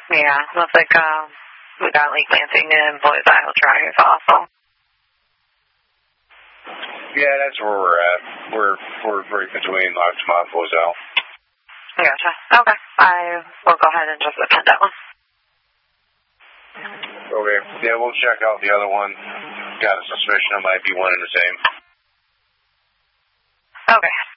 Yeah, looks like we got Lake Lansing and Boys Isle Drive also. Yeah, that's where we're at. We're right between Larchmont and Boys Isle. Gotcha. Okay. I will go ahead and just attend that one. Okay. Yeah, we'll check out the other one. Got a suspicion it might be one and the same. Okay.